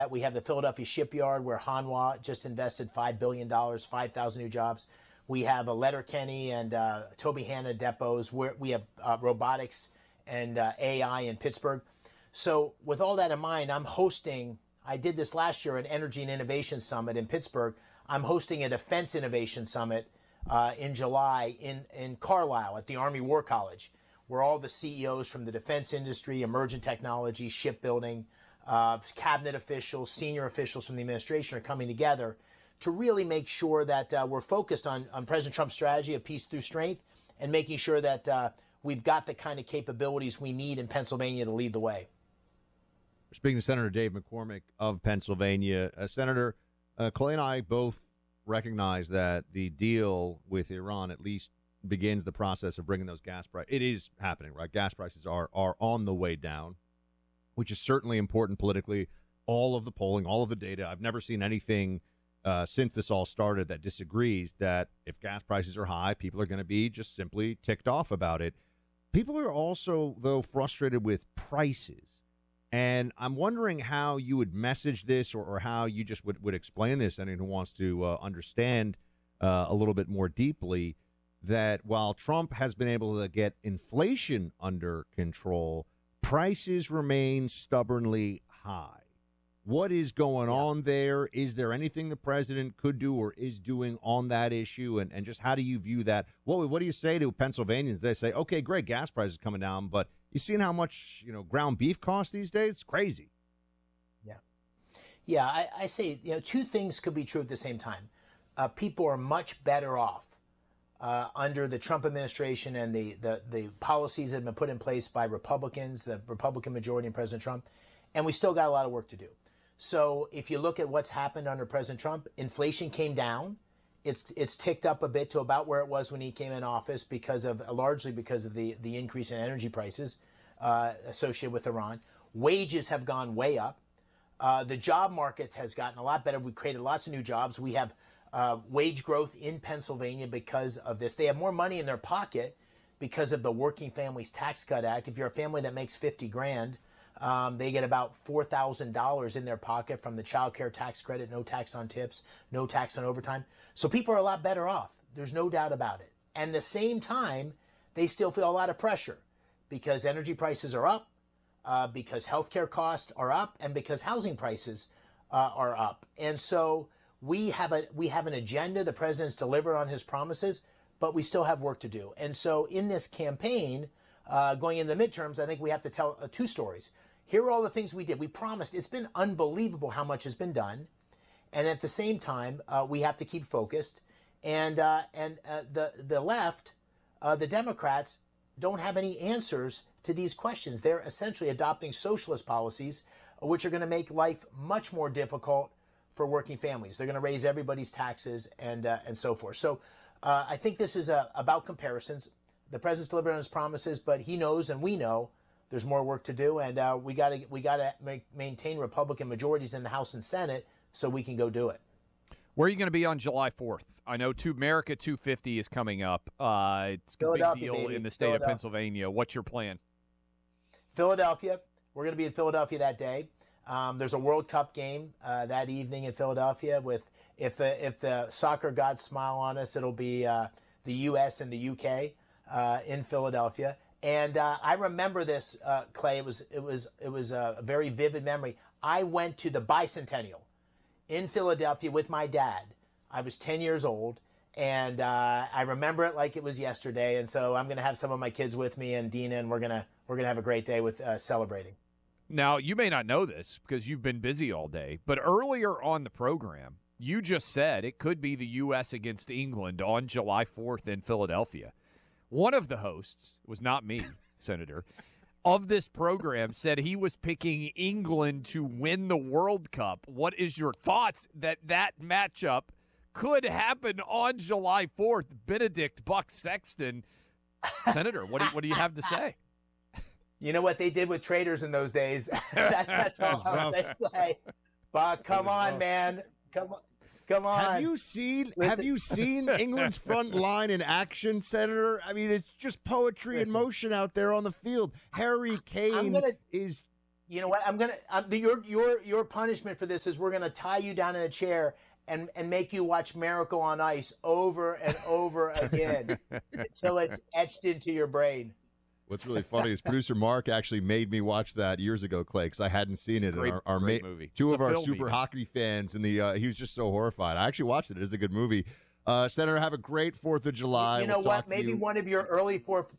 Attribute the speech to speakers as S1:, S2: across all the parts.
S1: We have the Philadelphia shipyard where Hanwha just invested $5 billion, 5,000 new jobs. We have a Letterkenny and Toby Hanna depots where we have robotics and AI in Pittsburgh. So with all that in mind, I did this last year, an Energy and Innovation Summit in Pittsburgh. I'm hosting a Defense Innovation Summit in July in Carlisle at the Army War College, where all the CEOs from the defense industry, emergent technology, shipbuilding, cabinet officials, senior officials from the administration are coming together to really make sure that we're focused on President Trump's strategy of peace through strength and making sure that we've got the kind of capabilities we need in Pennsylvania to lead the way.
S2: Speaking to Senator Dave McCormick of Pennsylvania, Senator, Clay and I both recognize that the deal with Iran at least begins the process of bringing those gas prices. It is happening, right? Gas prices are on the way down, which is certainly important politically. All of the polling, all of the data. I've never seen anything since this all started that disagrees that if gas prices are high, people are going to be just simply ticked off about it. People are also, though, frustrated with prices. And I'm wondering how you would message this or how you just would explain this to anyone who wants to understand a little bit more deeply that while Trump has been able to get inflation under control, prices remain stubbornly high. What is going on there? Is there anything the president could do or is doing on that issue? And just how do you view that? What do you say to Pennsylvanians? They say, okay, great, gas prices coming down, but you seen how much ground beef costs these days? It's crazy.
S1: Yeah. I say two things could be true at the same time. People are much better off under the Trump administration and the policies that have been put in place by Republicans, the Republican majority and President Trump, and we still got a lot of work to do. So if you look at what's happened under President Trump, inflation came down. It's ticked up a bit to about where it was when he came in office largely because of the increase in energy prices associated with Iran. Wages have gone way up. The job market has gotten a lot better. We created lots of new jobs. We have wage growth in Pennsylvania because of this. They have more money in their pocket because of the Working Families Tax Cut Act. If you're a family that makes $50,000, they get about $4,000 in their pocket from the child care tax credit, no tax on tips, no tax on overtime. So people are a lot better off. There's no doubt about it. And at the same time, they still feel a lot of pressure because energy prices are up, because healthcare costs are up, and because housing prices are up. And so we have an agenda. The president's delivered on his promises, but we still have work to do. And so in this campaign, going into the midterms, I think we have to tell two stories. Here are all the things we did. We promised. It's been unbelievable how much has been done. And at the same time, we have to keep focused. And the left, the Democrats, don't have any answers to these questions. They're essentially adopting socialist policies, which are going to make life much more difficult for working families. They're going to raise everybody's taxes and so forth. So I think this is about comparisons. The president's delivered on his promises, but he knows and we know there's more work to do, and we got to maintain Republican majorities in the House and Senate so we can go do it.
S3: Where are you going to be on July 4th? I know America 250 is coming up. It's a big deal
S1: baby.
S3: In the state of Pennsylvania. What's your plan?
S1: Philadelphia. We're going to be in Philadelphia that day. There's a World Cup game that evening in Philadelphia. If the soccer gods smile on us, it'll be the U.S. and the U.K. In Philadelphia. And I remember this, Clay. It was a very vivid memory. I went to the bicentennial in Philadelphia with my dad. I was 10 years old, and I remember it like it was yesterday. And so I'm going to have some of my kids with me and Dina, and we're gonna have a great day with celebrating.
S3: Now, you may not know this because you've been busy all day, but earlier on the program, you just said it could be the U.S. against England on July 4th in Philadelphia. One of the hosts, it was not me, Senator, of this program said he was picking England to win the World Cup. What is your thoughts that matchup could happen on July 4th? Benedict Buck Sexton. Senator, what do you have to say?
S1: You know what they did with traitors in those days? that's all they say. But come on, man. Come on.
S2: Have you seen England's front line in action, Senator? I mean, it's just poetry in motion out there on the field. Harry Kane is
S1: You know what? Your punishment for this is we're gonna tie you down in a chair and make you watch Miracle on Ice over and over again until it's etched into your brain.
S2: What's really funny is producer Mark actually made me watch that years ago, Clay, because I hadn't seen it.
S3: Great,
S2: our
S3: great movie.
S2: Two
S3: it's
S2: of our super hockey fans, and he was just so horrified. I actually watched it. It is a good movie. Senator, have a great 4th of July.
S1: You know what? Maybe one of your early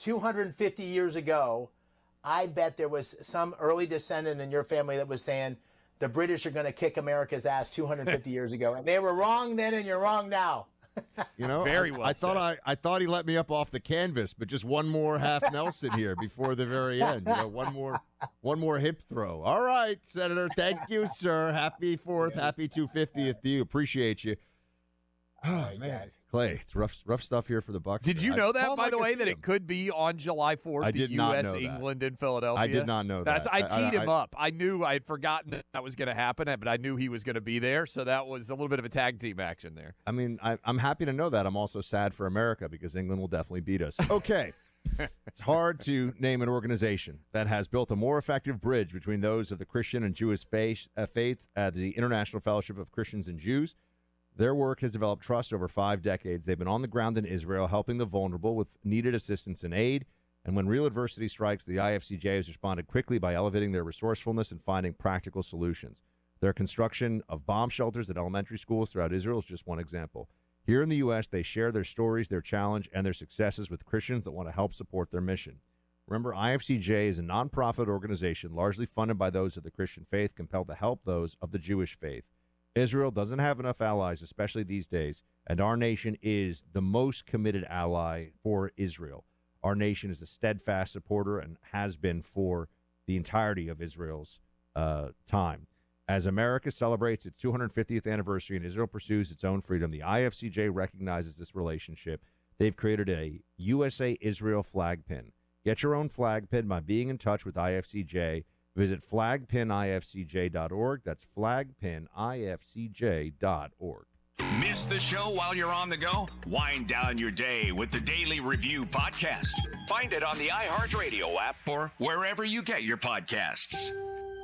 S1: 250 years ago, I bet there was some early descendant in your family that was saying the British are going to kick America's ass 250 years ago. And they were wrong then, and you're wrong now.
S2: You know,
S3: very well. I
S2: thought he let me up off the canvas, but just one more half Nelson here before the very end. You know, one more hip throw. All right, Senator. Thank you, sir. Happy 4th, happy 250th to you. Appreciate you. Oh, man. Clay, it's rough stuff here for the Bucs.
S3: Did you know that, by the way, that it could be on July 4th, the U.S., England, and Philadelphia?
S2: I did not know that.
S3: I teed him up. I knew I had forgotten that was going to happen, but I knew he was going to be there, so that was a little bit of a tag team action there.
S2: I mean, I'm happy to know that. I'm also sad for America because England will definitely beat us. Okay. It's hard to name an organization that has built a more effective bridge between those of the Christian and Jewish faith at the International Fellowship of Christians and Jews. Their work has developed trust over 5 decades. They've been on the ground in Israel, helping the vulnerable with needed assistance and aid. And when real adversity strikes, the IFCJ has responded quickly by elevating their resourcefulness and finding practical solutions. Their construction of bomb shelters at elementary schools throughout Israel is just one example. Here in the U.S., they share their stories, their challenge, and their successes with Christians that want to help support their mission. Remember, IFCJ is a nonprofit organization largely funded by those of the Christian faith, compelled to help those of the Jewish faith. Israel doesn't have enough allies, especially these days, and our nation is the most committed ally for Israel. Our nation is a steadfast supporter and has been for the entirety of Israel's time. As America celebrates its 250th anniversary and Israel pursues its own freedom, the IFCJ recognizes this relationship. They've created a USA-Israel flag pin. Get your own flag pin by being in touch with IFCJ. Visit flagpinifcj.org. That's flagpinifcj.org.
S4: Miss the show while you're on the go? Wind down your day with the Daily Review podcast. Find it on the iHeartRadio app or wherever you get your podcasts.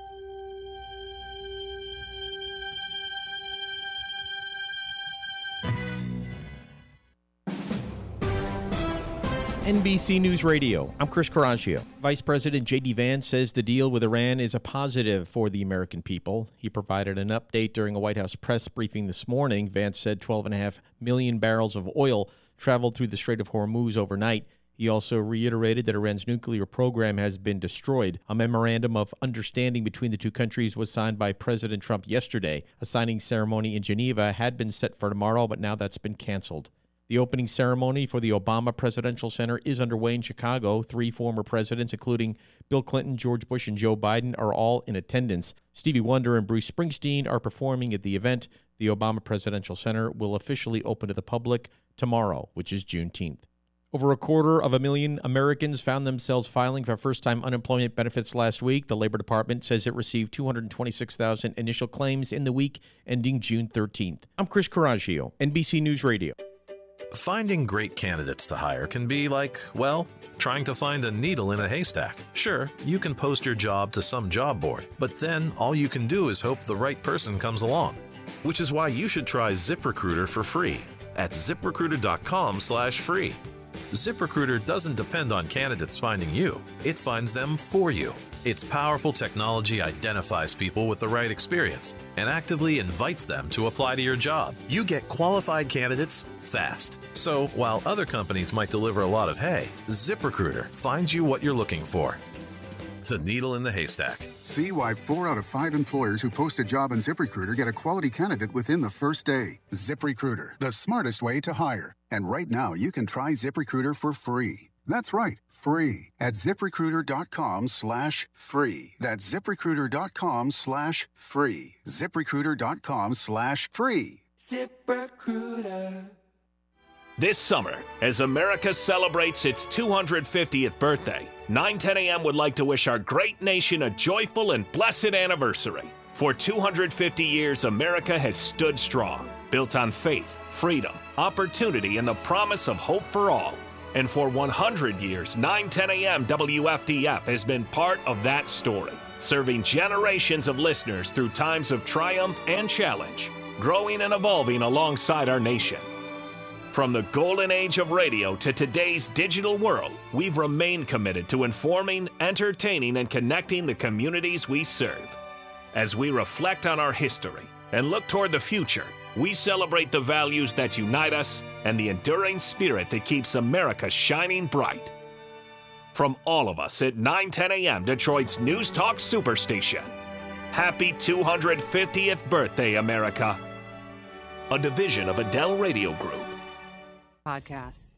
S5: NBC News Radio. I'm Chris Caraccio. Vice President J.D. Vance says the deal with Iran is a positive for the American people. He provided an update during a White House press briefing this morning. Vance said 12.5 million barrels of oil traveled through the Strait of Hormuz overnight. He also reiterated that Iran's nuclear program has been destroyed. A memorandum of understanding between the two countries was signed by President Trump yesterday. A signing ceremony in Geneva had been set for tomorrow, but now that's been canceled. The opening ceremony for the Obama Presidential Center is underway in Chicago. 3 former presidents, including Bill Clinton, George Bush, and Joe Biden, are all in attendance. Stevie Wonder and Bruce Springsteen are performing at the event. The Obama Presidential Center will officially open to the public tomorrow, which is Juneteenth. Over 250,000 Americans found themselves filing for first-time unemployment benefits last week. The Labor Department says it received 226,000 initial claims in the week ending June 13th. I'm Chris Caraccio, NBC News Radio.
S6: Finding great candidates to hire can be like, well, trying to find a needle in a haystack. Sure, you can post your job to some job board, but then all you can do is hope the right person comes along. Which is why you should try ZipRecruiter for free at ZipRecruiter.com/free. ZipRecruiter doesn't depend on candidates finding you. It finds them for you. Its powerful technology identifies people with the right experience and actively invites them to apply to your job. You get qualified candidates fast. So while other companies might deliver a lot of hay, ZipRecruiter finds you what you're looking for. The needle in the haystack.
S7: See why 4 out of 5 employers who post a job on ZipRecruiter get a quality candidate within the first day. ZipRecruiter, the smartest way to hire. And right now, you can try ZipRecruiter for free. That's right, free at ZipRecruiter.com/free. That's ZipRecruiter.com/free. ZipRecruiter.com/free.
S8: ZipRecruiter.
S9: This summer, as America celebrates its 250th birthday, 910 AM would like to wish our great nation a joyful and blessed anniversary. For 250 years, America has stood strong, built on faith, freedom, opportunity, and the promise of hope for all. And for 100 years, 910 AM WFDF has been part of that story. serving generations of listeners through times of triumph and challenge, growing and evolving alongside our nation. From the golden age of radio to today's digital world, we've remained committed to informing, entertaining, and connecting the communities we serve. As we reflect on our history and look toward the future, we celebrate the values that unite us and the enduring spirit that keeps America shining bright. From all of us at 9:10 a.m. Detroit's News Talk Superstation, happy 250th birthday, America. A division of Adele Radio Group.
S10: Podcasts.